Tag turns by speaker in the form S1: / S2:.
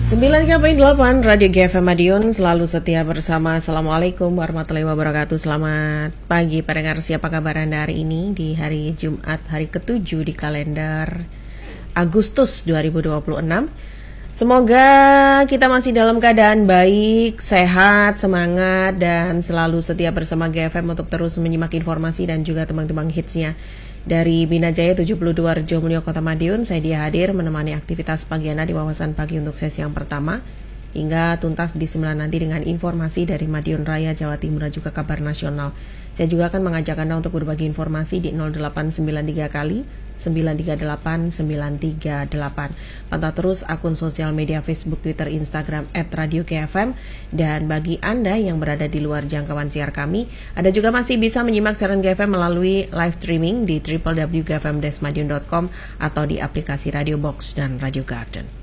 S1: 93.8 Radio GFM Madiun selalu setia bersama. Assalamualaikum warahmatullahi wabarakatuh. Selamat pagi pendengar, siapa kabar Anda hari ini di hari Jumat, hari ke-7 di kalender Agustus 2026. Semoga kita masih dalam keadaan baik, sehat, semangat, dan selalu setia bersama GFM untuk terus menyimak informasi dan juga tembang-tembang hitsnya. Dari Bina Jaya 72 Rejomulyo Kota Madiun, saya Dia hadir menemani aktivitas pagi Anda di wawasan pagi untuk sesi yang pertama hingga tuntas di 9 nanti dengan informasi dari Madiun Raya, Jawa Timur dan juga kabar nasional. Saya juga akan mengajak Anda untuk berbagi informasi di 0893 kali 938 938. Pantau terus akun sosial media Facebook, Twitter, Instagram @RadioGFM. Dan bagi Anda yang berada di luar jangkauan siar kami, Anda juga masih bisa menyimak siaran GFM melalui live streaming di www.gfm-madiun.com atau di aplikasi Radio Box dan Radio Garden.